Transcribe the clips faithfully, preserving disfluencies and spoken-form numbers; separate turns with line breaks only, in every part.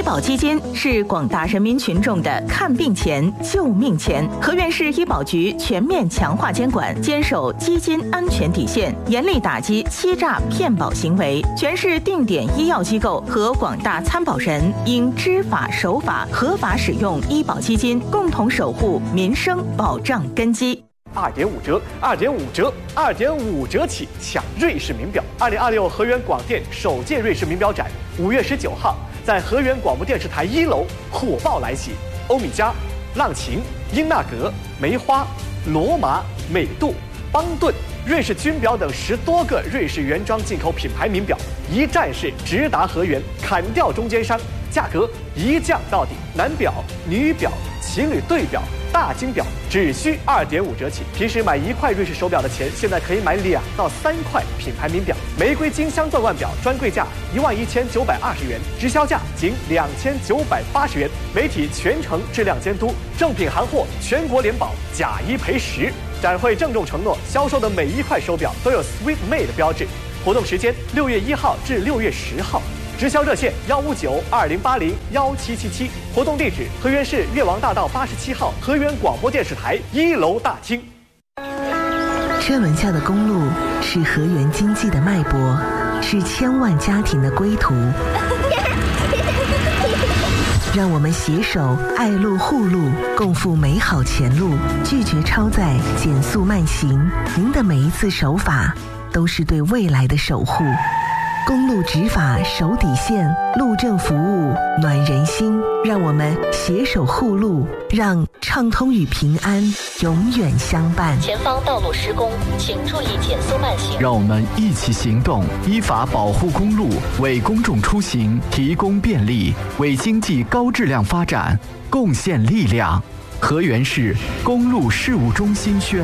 保基金是广大人民群众的看病钱、救命钱。河源市医保局全面强化监管，坚守基金安全底线，严厉打击欺诈骗保行为。全市定点医药机构和广大参保人应知法守法，合法使用医保基金，共同守护民生保障根基。
二点五折，二点五折，二点五折起抢瑞士名表！二零二六河源广电首届瑞士名表展，五月十九号在河源广播电视台一楼火爆来袭。欧米茄、浪琴、英纳格、梅花、罗马、美度、邦顿、瑞士军表等十多个瑞士原装进口品牌名表，一站式直达河源，砍掉中间商，价格一降到底。男表、女表、情侣对表、大金表只需二点五折起。平时买一块瑞士手表的钱，现在可以买两到三块品牌名表。玫瑰金镶钻腕表专柜价一万一千九百二十元，直销价仅两千九百八十元。媒体全程质量监督，正品行货全国联保，假一赔十。展会郑重承诺，销售的每一块手表都有 Sweet Made 的标志。活动时间六月一号至六月十号。直销热线幺五九二零八零幺七七七，活动地址河源市越王大道八十七号河源广播电视台一楼大厅。
车轮下的公路是河源经济的脉搏，是千万家庭的归途。让我们携手爱路护路，共赴美好前路，拒绝超载，减速慢行。您的每一次守法，都是对未来的守护。公路执法守底线，路政服务暖人心。让我们携手护路，让畅通与平安永远相伴。
前方道路施工，请注意减速慢行。
让我们一起行动，依法保护公路，为公众出行提供便利，为经济高质量发展贡献力量。河源市公路事务中心宣。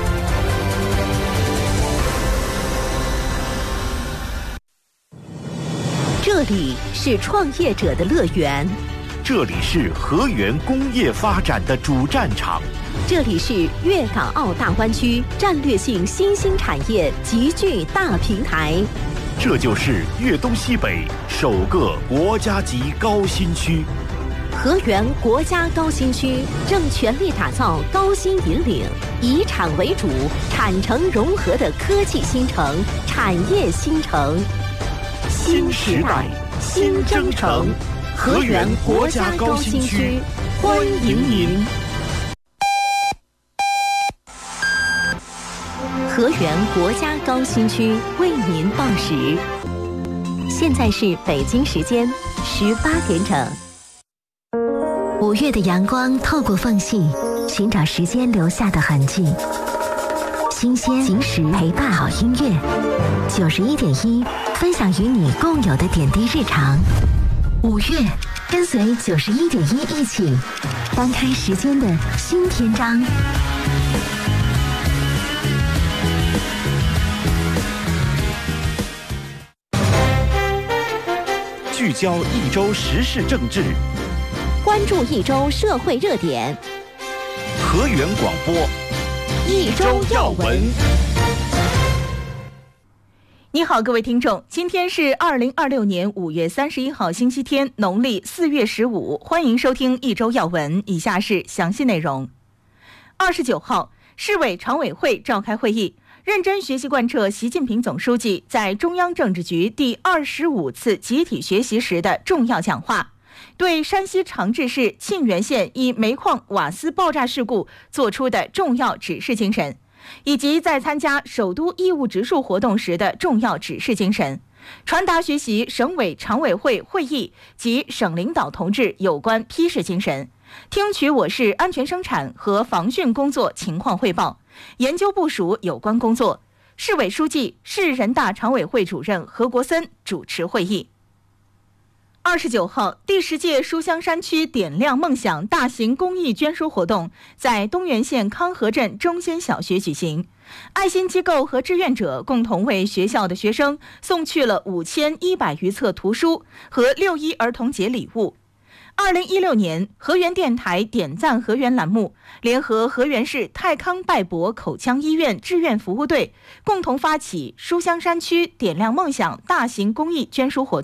这里是创业者的乐园，
这里是河源工业发展的主战场，
这里是粤港澳大湾区战略性新兴产业集聚大平台，
这就是粤东西北首个国家级高新区。
河源国家高新区正全力打造高新引领、以产为主、产城融合的科技新城、产业新城。新时代，新征程，河源国家高新区，欢迎您。河源国家高新区为您报时，现在是北京时间十八点整。五月的阳光透过缝隙，寻找时间留下的痕迹。新鲜、及时陪伴好音乐，九十一点一。分享与你共有的点滴日常。五月，跟随九十一点一一起翻开时间的新篇章。
聚焦一周时事政治，
关注一周社会热点。
河源广播，
一周要闻。
你好，各位听众，今天是二零二六年五月三十一号星期天，农历四月十五，欢迎收听一周要闻。以下是详细内容。二十九号，市委常委会召开会议，认真学习贯彻习近平总书记在中央政治局第二十五次集体学习时的重要讲话，对山西长治市沁源县一煤矿瓦斯爆炸事故作出的重要指示精神，以及在参加首都义务植树活动时的重要指示精神，传达学习省委常委会会议及省领导同志有关批示精神，听取我市安全生产和防汛工作情况汇报，研究部署有关工作。市委书记、市人大常委会主任何国森主持会议。二十九号，第十届书香山区点亮梦想大型公益捐书活动在东源县康河镇中心小学举行，爱心机构和志愿者共同为学校的学生送去了五千一百余册图书和六一儿童节礼物。二零一六年，河源电台点赞河源栏目联合河源市泰康拜博口腔医院志愿服务队，共同发起书香山区点亮梦想大型公益捐书活动。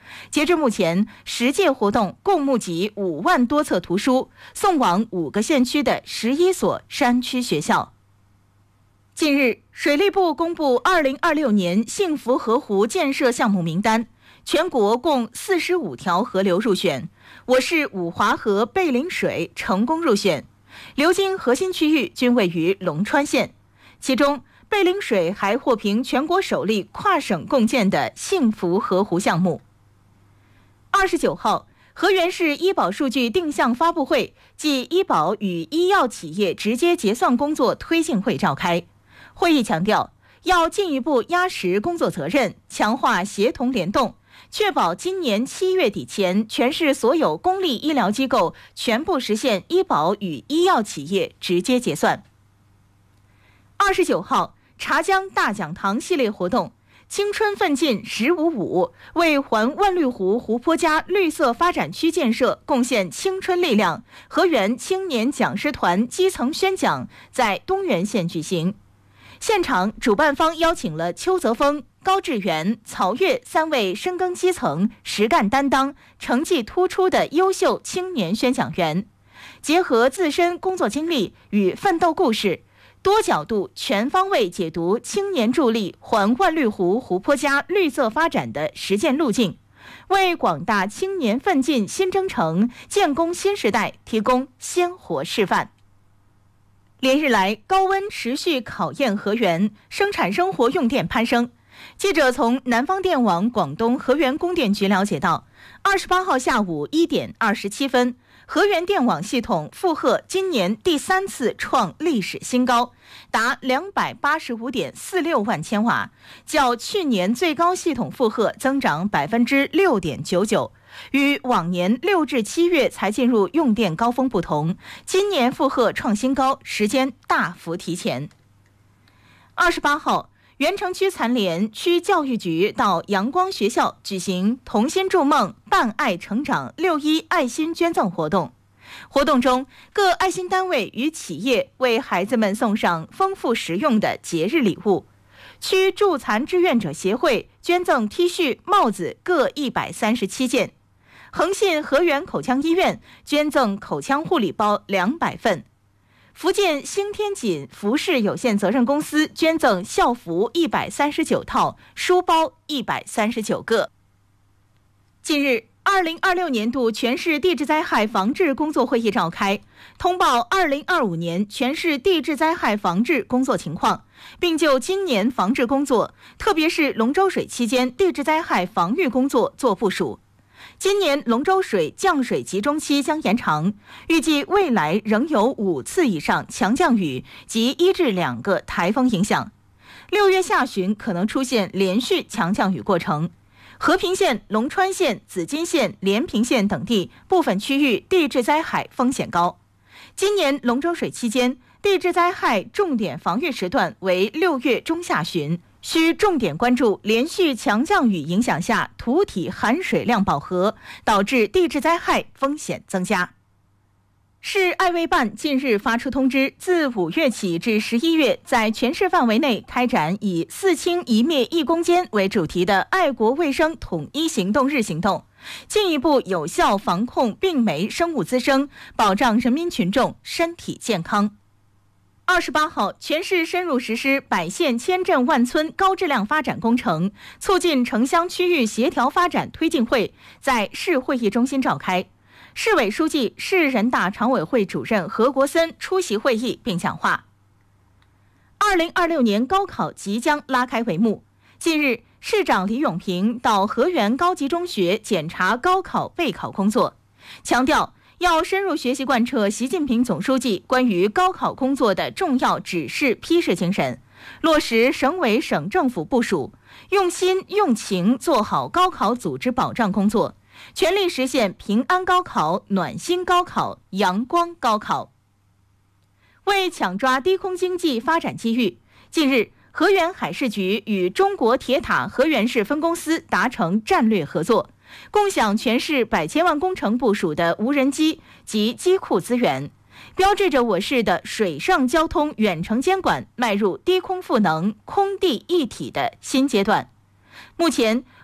截至目前，十届活动共募集五万多册图书，送往五个县区的十一所山区学校。近日，水利部公布二零二六年幸福河湖建设项目名单，全国共四十五条河流入选，我市五华河背陵水成功入选，流经核心区域均位于龙川县，其中背陵水还获评全国首例跨省共建的幸福河湖项目。二十九号，河源市医保数据定向发布会暨医保与医药企业直接结算工作推进会召开。会议强调，要进一步压实工作责任，强化协同联动，确保今年七月底前，全市所有公立医疗机构全部实现医保与医药企业直接结算。二十九号，茶江大讲堂系列活动青春奋进十五五，为环万绿湖湖泊家绿色发展区建设贡献青春力量，河源青年讲师团基层宣讲在东源县举行。现场主办方邀请了邱泽峰、高志源、曹越三位深耕基层、实干担当、成绩突出的优秀青年宣讲员，结合自身工作经历与奋斗故事，多角度全方位解读青年助力环万绿湖湖泊家绿色发展的实践路径，为广大青年奋进新征程、建功新时代提供鲜活示范。连日来，高温持续考验河源，生产生活用电攀升。记者从南方电网广东河源供电局了解到，二十八号下午一点二十七分，河源电网系统负荷今年第三次创历史新高，达两百八十五点四六万千瓦，较去年最高系统负荷增长百分之六点九九。与往年六至七月才进入用电高峰不同，今年负荷创新高，时间大幅提前。二十八号，原城区残联区教育局到阳光学校举行同心筑梦伴爱成长六一爱心捐赠活动。活动中，各爱心单位与企业为孩子们送上丰富实用的节日礼物。区助残志愿者协会捐赠 T 恤、帽子各一百三十七件。恒信河源口腔医院捐赠口腔护理包两百份，福建兴天锦服饰有限责任公司捐赠校服一百三十九套，书包一百三十九个。近日，二零二六年度全市地质灾害防治工作会议召开，通报二零二五年全市地质灾害防治工作情况，并就今年防治工作，特别是龙舟水期间地质灾害防御工作做部署。今年龙舟水降水集中期将延长，预计未来仍有五次以上强降雨及一至两个台风影响。六月下旬可能出现连续强降雨过程。和平县、龙川县、紫金县、连平县等地部分区域地质灾害风险高。今年龙舟水期间，地质灾害重点防御时段为六月中下旬。需重点关注连续强降雨影响下土体含水量饱和，导致地质灾害风险增加。市爱卫办近日发出通知，自五月起至十一月，在全市范围内开展以四清一灭一攻坚为主题的爱国卫生统一行动日行动，进一步有效防控病媒生物滋生，保障人民群众身体健康。二十八号，全市深入实施百县千镇万村高质量发展工程促进城乡区域协调发展推进会在市会议中心召开，市委书记、市人大常委会主任何国森出席会议并讲话。二零二六年高考即将拉开帷幕，近日，市长李永平到河源高级中学检查高考备考工作，强调要深入学习贯彻习近平总书记关于高考工作的重要指示批示精神，落实省委省政府部署，用心用情做好高考组织保障工作，全力实现平安高考、暖心高考、阳光高考。为抢抓低空经济发展机遇，近日，河源海事局与中国铁塔河源市分公司达成战略合作，共享全市百千万工程部署的无人机及机库资源，标志着我市的水上交通远程监管迈入低空赋能、空地一体的新阶段。目前，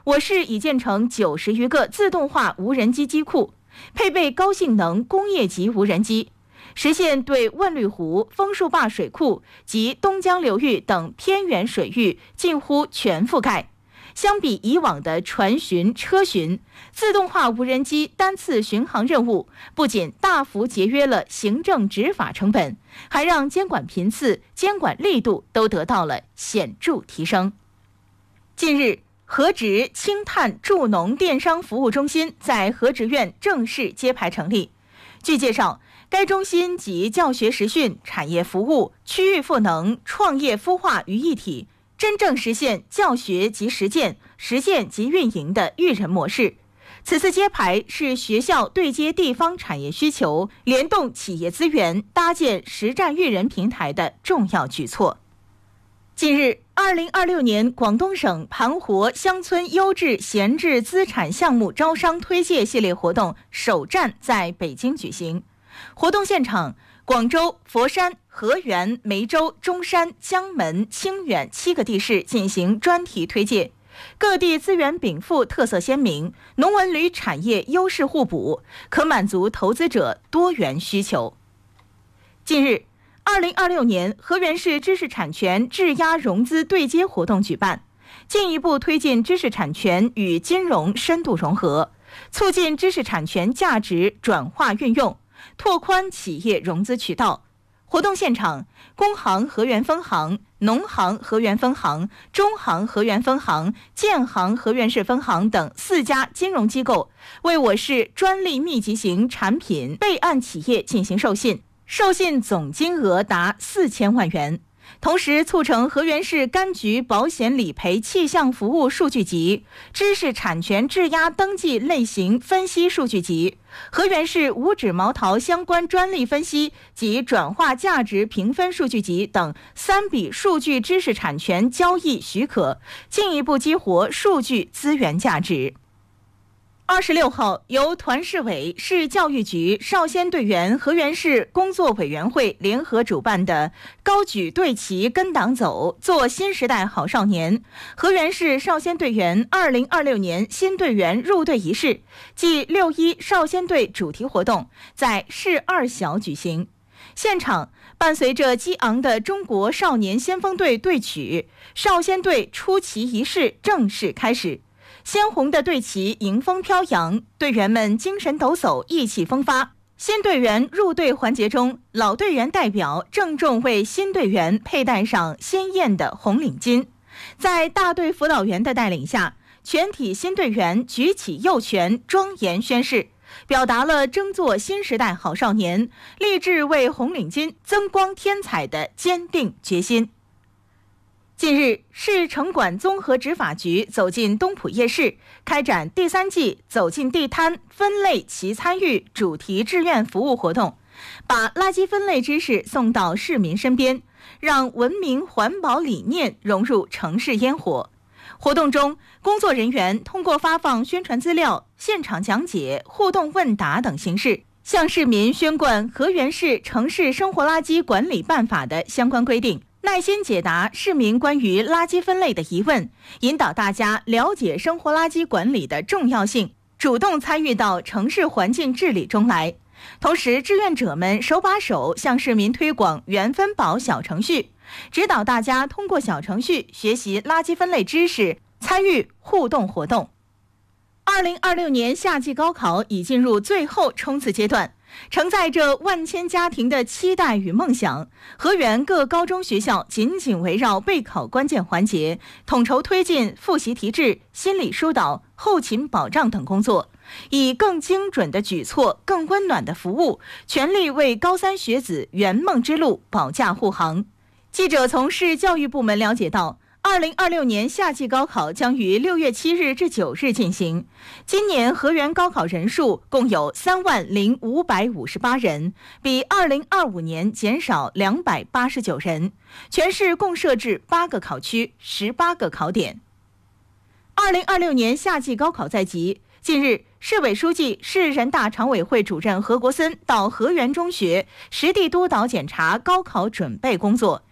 我市已建成九十余个自动化无人机机库，配备高性能工业级无人机，实现对万绿湖、枫树坝水库及东江流域等偏远水域近乎全覆盖。相比以往的船巡、车巡，自动化无人机单次巡航任务不仅大幅节约了行政执法成本，还让监管频次、监管力度都得到了显著提升。近日，核植氢碳助农电商服务中心在核植院正式揭牌成立。据介绍，该中心集教学实训、产业服务、区域赋能、创业孵化于一体，真正实现教学及实践、实践及运营的育人模式。此次揭牌是学校对接地方产业需求、联动企业资源、搭建实战育人平台的重要举措。近日，二零二六年广东省盘活乡村优质闲置资产项目招商推介系列活动首站在北京举行。活动现场，广州、佛山、河源、梅州、中山、江门、清远七个地市进行专题推介，各地资源禀赋特色鲜明，农文旅产业优势互补，可满足投资者多元需求。近日，二零二六年河源市知识产权质押融资对接活动举办，进一步推进知识产权与金融深度融合，促进知识产权价值转化运用，拓宽企业融资渠道。活动现场，工行河源分行、农行河源分行、中行河源分行、建行河源市分行等四家金融机构为我市专利密集型产品备案企业进行授信，授信总金额达四千万元。同时促成河源市柑橘保险理赔气象服务数据集、知识产权质押登记类型分析数据集、河源市五指毛桃相关专利分析及转化价值评分数据集等三笔数据知识产权交易许可，进一步激活数据资源价值。二十六号，由团市委、市教育局、少先队员河源市工作委员会联合主办的高举队旗跟党走，做新时代好少年河源市少先队员二零二六年新队员入队仪式暨六一少先队主题活动在市二小举行。现场伴随着激昂的中国少年先锋队队曲，少先队出旗仪式正式开始。鲜红的队旗迎风飘扬，队员们精神抖擞，意气风发。新队员入队环节中，老队员代表郑重为新队员佩戴上鲜艳的红领巾。在大队辅导员的带领下，全体新队员举起右拳，庄严宣誓，表达了争做新时代好少年、立志为红领巾增光添彩的坚定决心。近日，市城管综合执法局走进东浦夜市，开展第三季走进地摊分类齐参与主题志愿服务活动，把垃圾分类知识送到市民身边，让文明环保理念融入城市烟火。活动中，工作人员通过发放宣传资料、现场讲解、互动问答等形式，向市民宣贯河源市城市生活垃圾管理办法的相关规定，耐心解答市民关于垃圾分类的疑问，引导大家了解生活垃圾管理的重要性，主动参与到城市环境治理中来。同时，志愿者们手把手向市民推广原分保小程序，指导大家通过小程序学习垃圾分类知识，参与互动活动。二零二六年夏季高考已进入最后冲刺阶段，承载着万千家庭的期待与梦想，河源各高中学校紧紧围绕备考关键环节，统筹推进复习提质、心理疏导、后勤保障等工作，以更精准的举措、更温暖的服务，全力为高三学子圆梦之路保驾护航。记者从市教育部门了解到，二零二六年夏季高考将于六月七日至九日进行。今年河源高考人数共有三万零五百五十八人，比二零二五年减少两百八十九人。全市共设置八个考区、十八个考点。二零二六年夏季高考在即，近日，市委书记、市人大常委会主任何国森到河源中学实地督导检查高考准备工作，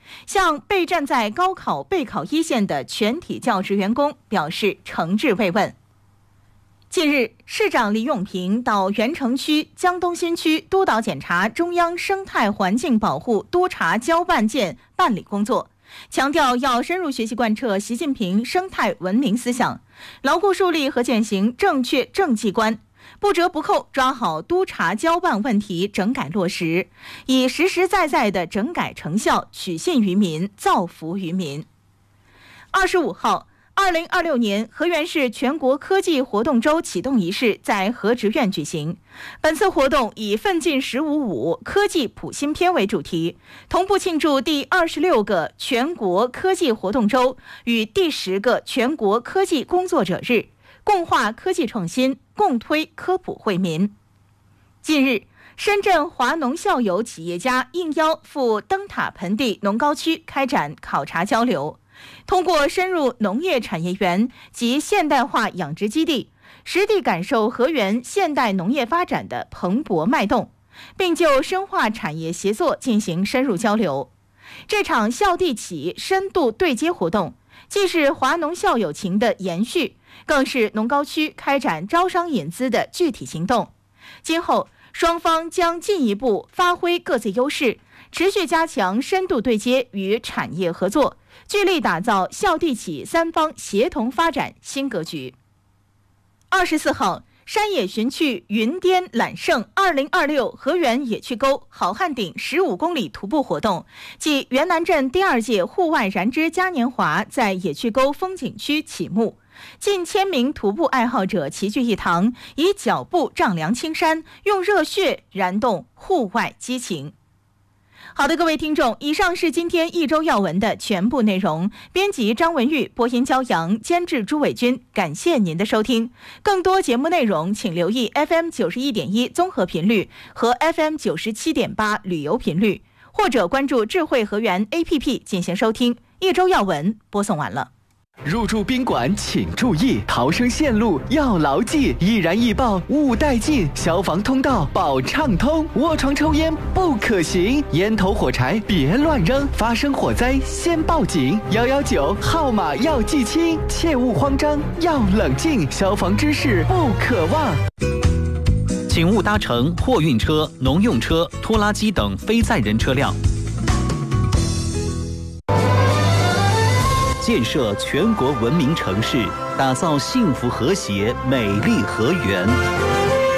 向备战在高考备考一线的全体教职员工表示诚挚慰问。近日，市长李永平到原城区、江东新区督导检查中央生态环境保护督察交办件办理工作，强调要深入学习贯彻习近平生态文明思想，牢固树立和践行正确政绩观，不折不扣抓好督察交办问题整改落实，以实实在在的整改成效取信于民，造福于民。二十五号，二零二六年河源市全国科技活动周启动仪式在河职院举行。本次活动以奋进十五五科技谱新篇为主题，同步庆祝第二十六个全国科技活动周与第十个全国科技工作者日，共话科技创新，共推科普惠民。近日，深圳华农校友企业家应邀赴灯塔盆地农高区开展考察交流，通过深入农业产业园及现代化养殖基地，实地感受河源现代农业发展的蓬勃脉动，并就深化产业协作进行深入交流。这场校地企深度对接活动，既是华农校友情的延续，更是农高区开展招商引资的具体行动。今后，双方将进一步发挥各自优势，持续加强深度对接与产业合作，聚力打造校地企三方协同发展新格局。二十四号，山野寻趣云巅揽胜二零二六河源野趣沟好汉顶十五公里徒步活动暨元南镇第二届户外燃脂嘉年华在野趣沟风景区启幕，近千名徒步爱好者齐聚一堂，以脚步丈量青山，用热血燃动户外激情。好的，各位听众，以上是今天一周要闻的全部内容。编辑张文玉，播音焦阳，监制朱伟军。感谢您的收听。更多节目内容，请留意 F M 九十一点一综合频率和 F M 九十七点八旅游频率，或者关注智慧河源 A P P 进行收听。一周要闻播送完了。
入住宾馆请注意，逃生线路要牢记，易燃易爆勿带进，消防通道保畅通，卧床抽烟不可行，烟头火柴别乱扔，发生火灾先报警，一一九号码要记清，切勿慌张，要冷静，消防知识不可忘。
请勿搭乘货运车、农用车、拖拉机等非载人车辆。建设全国文明城市，打造幸福和谐美丽河源。